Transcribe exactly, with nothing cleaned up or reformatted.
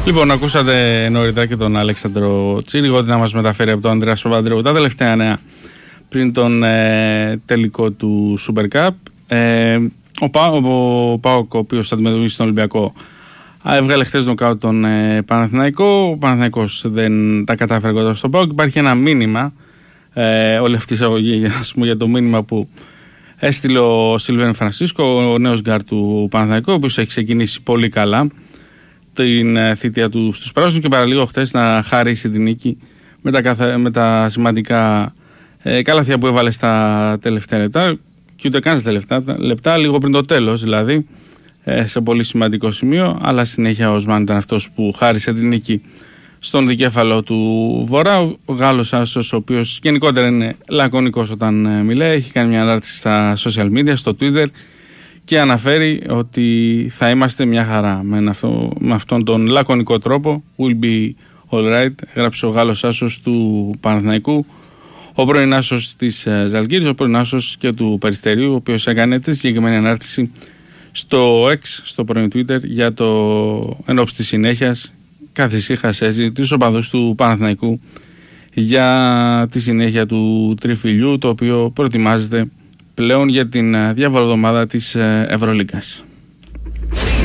Λοιπόν, ακούσατε νωρίτερα και τον Αλέξανδρο Τσίριγο να μας μεταφέρει από τον Ανδρέα Παπανδρέου τα τελευταία νέα πριν τον ε, τελικό του Super Cup. Ε, ο, Πα, ο, ο Πάοκ, ο οποίος θα αντιμετωπίσει τον Ολυμπιακό, έβγαλε χθες νοκάουτ τον ε, Παναθηναϊκό. Ο Παναθηναϊκός δεν τα κατάφερε κοντά στον Πάοκ. Υπάρχει ένα μήνυμα, ε, όλη αυτή η εισαγωγή για το μήνυμα που έστειλε ο Σίλβεν Φρανσίσκο, ο νέος γκάρ του Παναθηναϊκού, ο οποίος έχει ξεκινήσει πολύ καλά την θητεία του στους πράσινους και παραλίγο χθες να χαρίσει την νίκη με τα, καθα... με τα σημαντικά ε, καλάθια που έβαλε στα τελευταία λεπτά και ούτε καν στα τελευταία λεπτά, λίγο πριν το τέλος δηλαδή, ε, σε πολύ σημαντικό σημείο, αλλά συνέχεια ο Οσμάν ήταν αυτός που χάρισε την νίκη στον δικέφαλο του Βορρά. Ο Γάλλος άσος, ο οποίος γενικότερα είναι λακωνικός όταν ε, μιλάει, έχει κάνει μια ανάρτηση στα social media, στο Twitter, και αναφέρει ότι θα είμαστε μια χαρά με, αυτό, με αυτόν τον λακωνικό τρόπο. Will be alright, έγραψε ο Γάλλος άσος του Παναθηναϊκού, ο πρώην άσος της Ζαλγκίρης, ο πρώην άσος και του Περιστερίου, ο οποίος έκανε τη συγκεκριμένη ανάρτηση στο X, στο πρώην Twitter, για το ενόψει της συνέχειας. Καθησύχασε έτσι τους οπαδούς του Παναθηναϊκού για τη συνέχεια του τριφυλιού, το οποίο προετοιμάζεται πλέον για την διάβολη εβδομάδα της Ευρωλίγκας.